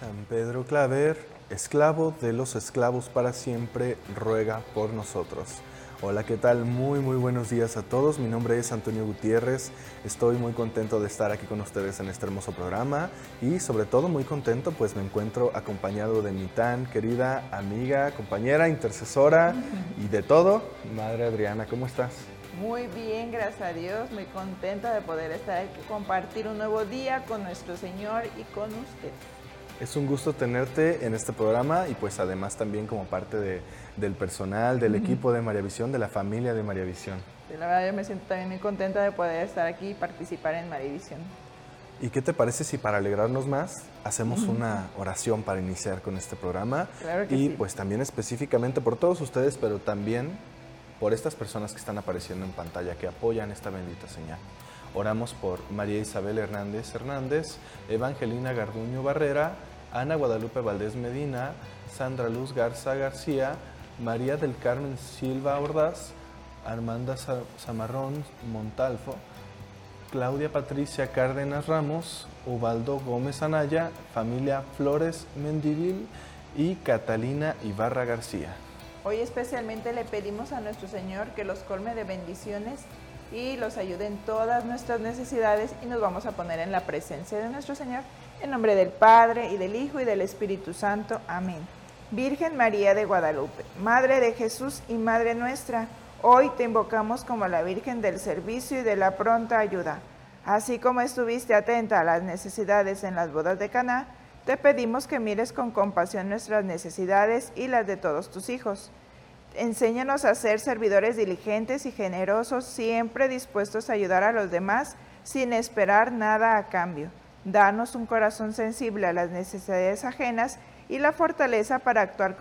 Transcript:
San Pedro Claver, esclavo de los esclavos para siempre, ruega por nosotros. Hola, ¿qué tal? Muy buenos días a todos. Mi nombre es Antonio Gutiérrez. Estoy muy contento de estar aquí con ustedes en este hermoso programa y sobre todo muy contento, pues me encuentro acompañado de mi tan querida amiga, compañera, intercesora y de todo, Madre Adriana. ¿Cómo estás? Muy bien, gracias a Dios, muy contenta de poder estar aquí, compartir un nuevo día con nuestro Señor y con usted. Es un gusto tenerte en este programa y pues además también como parte del personal, del equipo de María Visión, de la familia de María Visión. Sí, la verdad yo me siento también muy contenta de poder estar aquí y participar en Maravisión. ¿Y qué te parece si para alegrarnos más hacemos una oración para iniciar con este programa? Claro que Y sí. pues también específicamente por todos ustedes, pero también por estas personas que están apareciendo en pantalla, que apoyan esta bendita señal. Oramos por María Isabel Hernández Hernández, Evangelina Garduño Barrera, Ana Guadalupe Valdés Medina, Sandra Luz Garza García, María del Carmen Silva Ordaz, Armanda Zamarrón Montalvo, Claudia Patricia Cárdenas Ramos, Ubaldo Gómez Anaya, familia Flores Mendivil y Catalina Ibarra García. Hoy especialmente le pedimos a nuestro Señor que los colme de bendiciones y los ayude en todas nuestras necesidades y nos vamos a poner en la presencia de nuestro Señor. En nombre del Padre, y del Hijo, y del Espíritu Santo. Amén. Virgen María de Guadalupe, Madre de Jesús y Madre nuestra, hoy te invocamos como la Virgen del servicio y de la pronta ayuda. Así como estuviste atenta a las necesidades en las bodas de Caná, te pedimos que mires con compasión nuestras necesidades y las de todos tus hijos. Enséñanos a ser servidores diligentes y generosos, siempre dispuestos a ayudar a los demás sin esperar nada a cambio. Danos un corazón sensible a las necesidades ajenas y la fortaleza para actuar